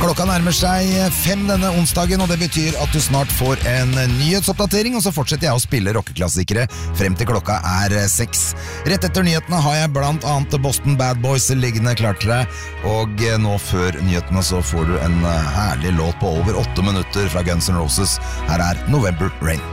Klokka nærmer seg 5 denne onsdagen, og det betyr at du snart får en nyhetsoppdatering, og så fortsetter jeg å spille rockeklassikere frem til klokka er 6. Rett etter nyhetene har jeg blant annet Boston Bad Boys liggende klart til deg, og nå før nyhetene så får du en herlig låt på over 8 minutter fra Guns N' Roses. Her er November Rain.